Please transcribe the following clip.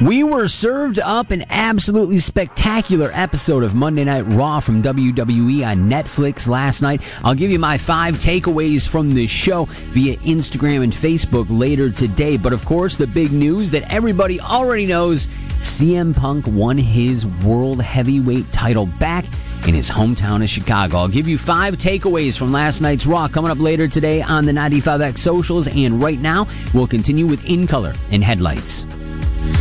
We were served up an absolutely spectacular episode of Monday Night Raw from WWE on Netflix last night. I'll give you my 5 takeaways from the show via Instagram and Facebook later today. But of course, the big news that everybody already knows, CM Punk won his World Heavyweight title back in his hometown of Chicago. I'll give you 5 takeaways from last night's Raw coming up later today on the 95X socials. And right now, we'll continue with In Color and Headlights.